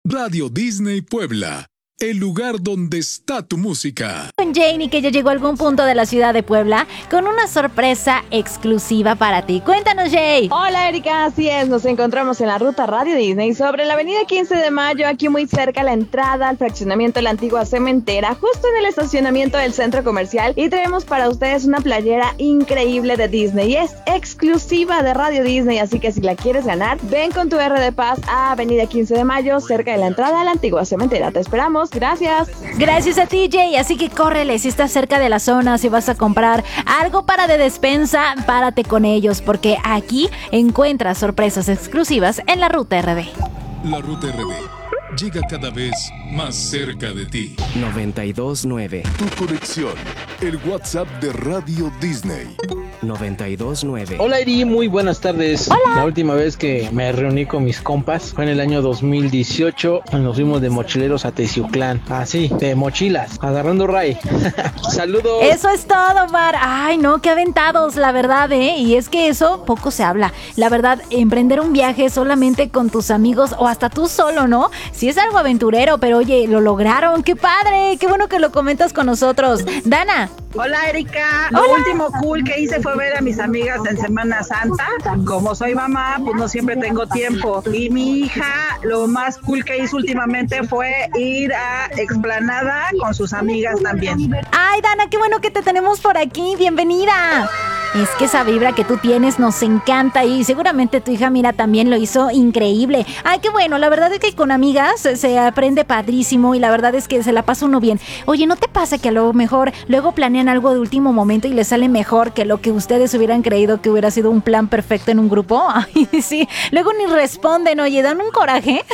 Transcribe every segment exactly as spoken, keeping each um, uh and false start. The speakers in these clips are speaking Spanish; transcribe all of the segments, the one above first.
Radio Disney Puebla, el lugar donde está tu música. Con Janie, que ya llegó a algún punto de la ciudad de Puebla con una sorpresa exclusiva para ti. Cuéntanos, Jay. Hola, Erika, así es, nos encontramos en la ruta Radio Disney sobre la avenida quince de mayo, aquí muy cerca a la entrada al fraccionamiento de la antigua cementera, justo en el estacionamiento del centro comercial, y traemos para ustedes una playera increíble de Disney. Es exclusiva de Radio Disney, así que si la quieres ganar, ven con tu R de Paz a avenida quince de mayo, cerca de la entrada a la antigua cementera. Te esperamos. Gracias. Gracias a ti, Jay. Así que córrele, si estás cerca de la zona, si vas a comprar algo para de despensa, párate con ellos, porque aquí encuentras sorpresas exclusivas en la Ruta R D. La Ruta R D llega cada vez más cerca de ti. noventa y dos nueve. Tu conexión, el WhatsApp de Radio Disney. noventa y dos nueve. Hola, Eri, muy buenas tardes. Hola. La última vez que me reuní con mis compas fue en el año dos mil dieciocho. Nos fuimos de mochileros a Teciuclán. Así, de mochilas, agarrando ray. Saludos. Eso es todo, Mar. Ay, no, qué aventados, la verdad, ¿eh? Y es que eso poco se habla. La verdad, emprender un viaje solamente con tus amigos o hasta tú solo, ¿no? Sí es algo aventurero, pero oye, lo lograron. ¡Qué padre! ¡Qué bueno que lo comentas con nosotros! Dana. Hola, Erika. Lo Hola. último cool que hice fue ver a mis amigas en Semana Santa. Como soy mamá, pues no siempre tengo tiempo. Y mi hija, lo más cool que hizo últimamente fue ir a Explanada con sus amigas también. Ay, Dana, qué bueno que te tenemos por aquí. Bienvenida. Es que esa vibra que tú tienes nos encanta y seguramente tu hija, mira, también lo hizo increíble. Ay, qué bueno, la verdad es que con amigas se aprende padrísimo y la verdad es que se la pasa uno bien. Oye, ¿no te pasa que a lo mejor luego planean algo de último momento y les sale mejor que lo que ustedes hubieran creído que hubiera sido un plan perfecto en un grupo? Ay, sí, luego ni responden, oye, dan un coraje.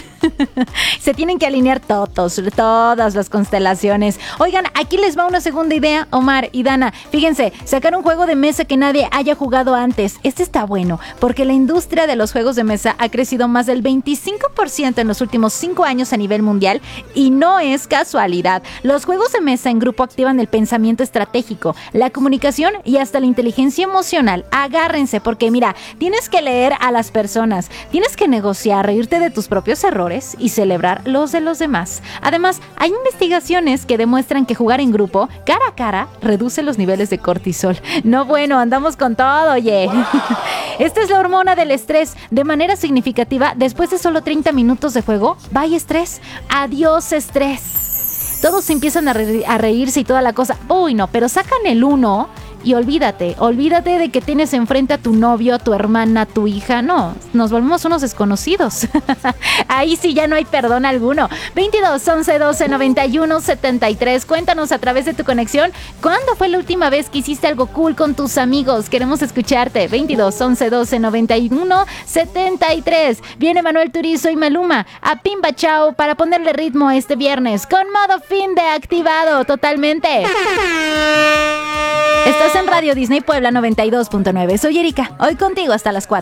Se tienen que alinear todos, todas las constelaciones. Oigan, aquí les va una segunda idea, Omar y Dana. Fíjense, sacar un juego de mesa que nadie haya jugado antes. Este está bueno, porque la industria de los juegos de mesa ha crecido más del veinticinco por ciento en los últimos cinco años a nivel mundial y no es casualidad. Los juegos de mesa en grupo activan el pensamiento estratégico, la comunicación y hasta la inteligencia emocional. Agárrense, porque mira, tienes que leer a las personas, tienes que negociar, reírte de tus propios errores y celebrar los de los demás. Además, hay investigaciones que demuestran que jugar en grupo, cara a cara, reduce los niveles de cortisol. No, bueno, andamos con todo, oye. Esta es la hormona del estrés. De manera significativa, después de solo treinta minutos de juego, bye estrés, adiós estrés. Todos empiezan a, re- a reírse y toda la cosa. Uy, no, pero sacan el uno y olvídate, olvídate de que tienes enfrente a tu novio, a tu hermana, a tu hija. No, nos volvemos unos desconocidos. Ahí sí ya no hay perdón alguno. veintidós, once, doce, noventa y uno, setenta y tres. Cuéntanos a través de tu conexión, ¿cuándo fue la última vez que hiciste algo cool con tus amigos? Queremos escucharte. veintidós, once, doce, noventa y uno, setenta y tres. Viene Manuel Turizo y Maluma a Pimba Chao para ponerle ritmo a este viernes con modo fin de activado totalmente. Estás en Radio Disney Puebla noventa y dos punto nueve. Soy Erika, hoy contigo hasta las cuatro.